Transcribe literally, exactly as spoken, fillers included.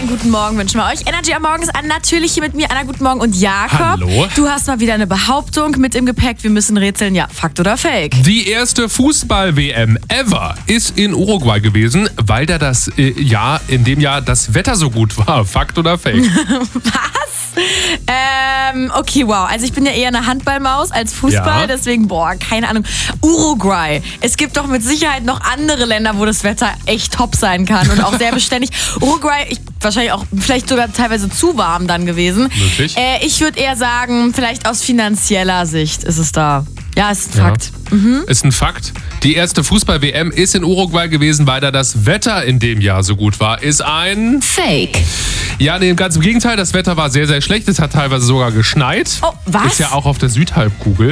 guten Morgen wünschen wir euch. Energy am Morgen ist an, natürlich hier mit mir, Anna, guten Morgen und Jakob. Hallo. Du hast mal wieder eine Behauptung mit im Gepäck. Wir müssen rätseln, ja, Fakt oder Fake? Die erste Fußball-W M ever ist in Uruguay gewesen, weil da das äh, Jahr, in dem Jahr das Wetter so gut war. Fakt oder Fake? Was? Ähm, okay, wow. Also ich bin ja eher eine Handballmaus als Fußball, Ja. deswegen, boah, keine Ahnung. Uruguay. Es gibt doch mit Sicherheit noch andere Länder, wo das Wetter echt top sein kann und auch sehr beständig. Uruguay, ich, wahrscheinlich auch vielleicht sogar teilweise zu warm dann gewesen. Möglich. Äh, ich würde eher sagen, vielleicht aus finanzieller Sicht ist es da. Ja, ist ein Ja. Fakt. Ist ein Fakt. Die erste Fußball-W M ist in Uruguay gewesen, weil da das Wetter in dem Jahr so gut war. Ist ein... Fake. Ja, nee, ganz im Gegenteil. Das Wetter war sehr, sehr schlecht. Es hat teilweise sogar geschneit. Oh, was? Ist ja auch auf der Südhalbkugel.